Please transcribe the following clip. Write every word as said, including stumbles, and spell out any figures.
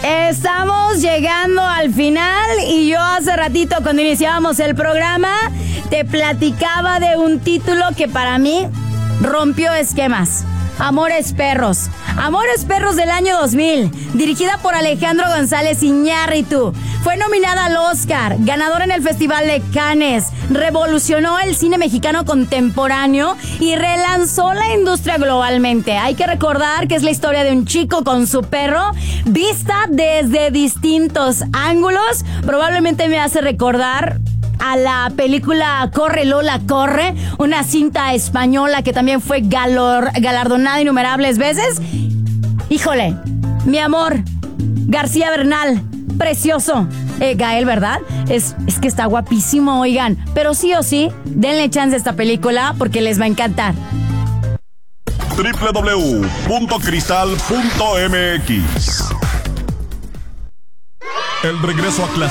Estamos llegando al final y yo hace ratito cuando iniciábamos el programa te platicaba de un título que para mí rompió esquemas. Amores Perros. Amores Perros del año dos mil, dirigida por Alejandro González Iñárritu. Fue nominada al Oscar, ganadora en el Festival de Cannes, revolucionó el cine mexicano contemporáneo y relanzó la industria globalmente. Hay que recordar que es la historia de un chico con su perro, vista desde distintos ángulos. Probablemente me hace recordar a la película Corre Lola Corre, una cinta española que también fue galor, galardonada innumerables veces. Híjole, mi amor, García Bernal, precioso. Eh, Gael, ¿verdad? Es, es que está guapísimo, oigan. Pero sí o sí, denle chance a esta película porque les va a encantar. doble u doble u doble u punto cristal punto m x El regreso a clase.